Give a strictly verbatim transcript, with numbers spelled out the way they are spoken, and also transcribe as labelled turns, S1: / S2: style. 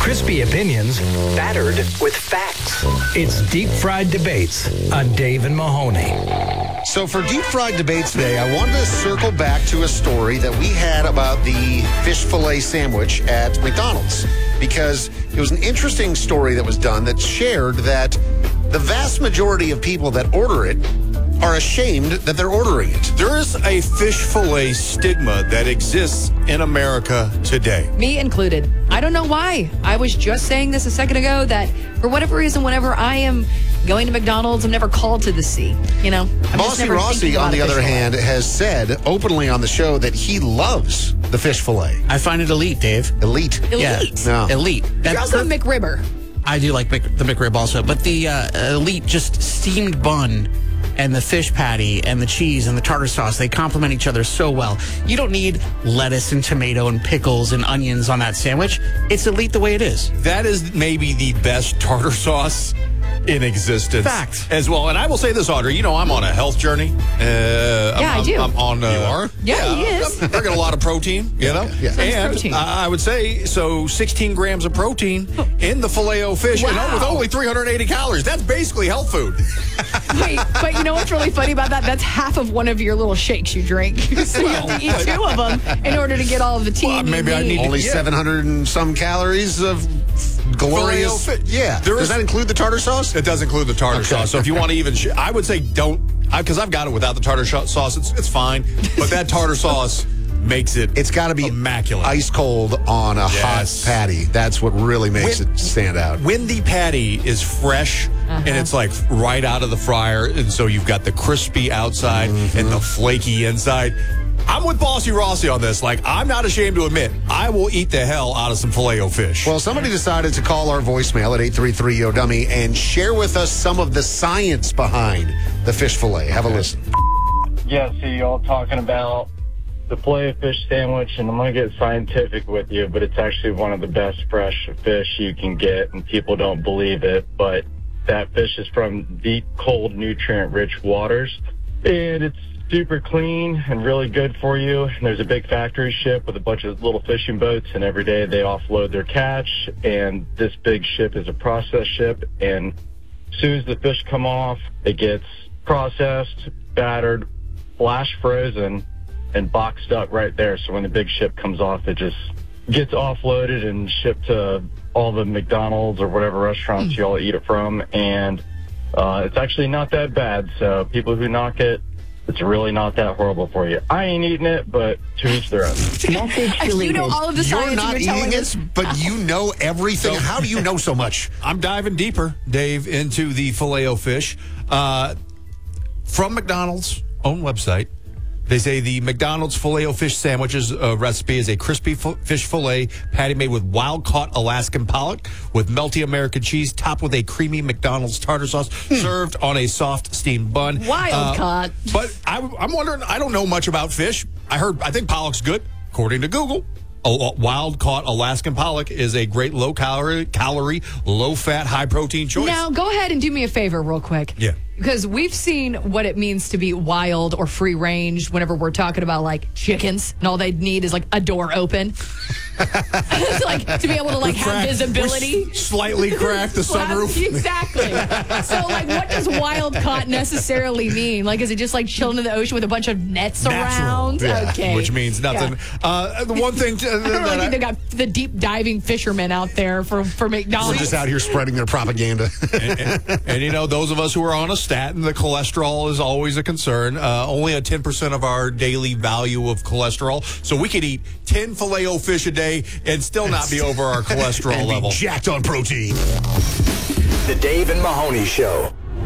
S1: Crispy opinions battered with facts. It's Deep Fried Debates on Dave and Mahoney.
S2: So for Deep Fried Debates today, I wanted to circle back to a story that we had about the fish fillet sandwich at McDonald's, because it was an interesting story that was done that shared that the vast majority of people that order it are ashamed that they're ordering it.
S3: There is a fish fillet stigma that exists in America today.
S4: Me included. I don't know why. I was just saying this a second ago that for whatever reason, whenever I am going to McDonald's, I'm never called to the seat. You know, I'm just
S2: Bossy
S4: never
S2: Rossi,
S4: thinking
S2: on
S4: about
S2: the
S4: a fish
S2: other
S4: fillet.
S2: hand, has said openly on the show that he loves the fish fillet.
S5: I find it elite, Dave.
S2: Elite.
S4: Elite.
S2: No.
S5: Elite.
S4: You're
S5: That's
S4: also a
S5: perfect.
S4: McRibber.
S5: I do like Mc, the McRib also, but the uh, elite just steamed bun and the fish patty and the cheese and the tartar sauce, they complement each other so well. You don't need lettuce and tomato and pickles and onions on that sandwich. It's elite the way it is.
S3: That is maybe the best tartar sauce in existence.
S5: Fact.
S3: As well. And I will say this, Audrey, you know, I'm on a health journey. Uh, yeah,
S4: I
S3: I'm,
S4: do.
S3: I'm on, uh,
S2: You are?
S4: Yeah, he is.
S3: I'm drinking a lot of protein, you know?
S2: Yeah.
S4: Sounds
S3: And
S4: protein.
S3: uh, I would say, so sixteen grams of protein in the Filet-O-Fish and
S4: Wow.
S3: with only three hundred eighty calories. That's basically health food.
S4: Wait, but you know what's really funny about that? That's half of one of your little shakes you drink. So you have to eat two of them in order to get all of the tea.
S3: Well, maybe I need to-
S2: Only
S3: Yeah.
S2: seven hundred and some calories of glorious.
S3: Filet-O-Fish.
S2: Yeah.
S3: There
S2: Does
S3: is-
S2: that include the tartar sauce?
S3: It does include the tartar
S2: Okay.
S3: sauce. So if you want to even, sh- I would say don't, because I've got it without the tartar sh- sauce. It's it's fine, but that tartar sauce makes it.
S2: It's got to be
S3: immaculate.
S2: ice cold on a
S3: Yes.
S2: hot patty. That's what really makes
S3: When-
S2: it stand out.
S3: When the patty is fresh and it's like right out of the fryer, and so you've got the crispy outside and the flaky inside. I'm with Bossy Rossi on this. Like, I'm not ashamed to admit, I will eat the hell out of some Filet-O-Fish.
S2: Well, somebody decided to call our voicemail at eight three three yo dummy and share with us some of the science behind the fish fillet. Have a listen.
S6: Yeah, so you all talking about the Filet-O-Fish sandwich, and I'm going to get scientific with you, but it's actually one of the best fresh fish you can get, and people don't believe it, but that fish is from deep, cold, nutrient-rich waters, and it's super clean and really good for you. And there's a big factory ship with a bunch of little fishing boats, and every day they offload their catch, and this big ship is a process ship, and as soon as the fish come off, it gets processed, battered, flash frozen, and boxed up right there. So when the big ship comes off, it just gets offloaded and shipped to all the McDonald's or whatever restaurants you all eat it from. And uh, it's actually not that bad. So people who knock it, it's really not that horrible for you. I ain't eating it, but to each their own.
S4: You know all of the
S2: You're
S4: science
S2: not
S4: and you're telling
S2: eating
S4: us.
S2: it, but you know everything. How do you know so much?
S3: I'm diving deeper, Dave, into the Filet-O-Fish. Uh, from McDonald's own website, they say the McDonald's Filet-O-Fish sandwiches uh, recipe is a crispy f- fish fillet patty made with wild-caught Alaskan pollock with melty American cheese topped with a creamy McDonald's tartar sauce served on a soft steamed bun.
S4: Wild-caught.
S3: Uh, but I, I'm wondering, I don't know much about fish. I heard, I think pollock's good, according to Google. A wild-caught Alaskan pollock is a great low-calorie, calorie, low-fat, high-protein choice.
S4: Now, go ahead and do me a favor real quick.
S3: Yeah.
S4: Because we've seen what it means to be wild or free range whenever we're talking about like chickens and all they need is like a door open. It's like to be able to like have
S3: Crack-
S4: visibility.
S3: we s- Slightly crack the sunroof.
S4: Exactly. So like what does wild caught necessarily mean? Like is it just like chilling in the ocean with a bunch of nets
S3: Natural,
S4: around?
S3: yeah,
S4: Okay.
S3: which means nothing.
S4: Yeah.
S3: Uh, the one thing to,
S4: I don't really
S3: that
S4: think they
S3: I,
S4: got the deep diving fishermen out there for, for
S2: We're
S4: McDonald's.
S2: just out here spreading their propaganda.
S3: and, and, and, you know, those of us who are on a statin, the cholesterol is always a concern. Uh, only a ten percent of our daily value of cholesterol. So we could eat ten Filet-O-Fish a day and still not be over our cholesterol
S2: and be
S3: level.
S2: jacked on protein.
S1: The Dave and Mahoney Show.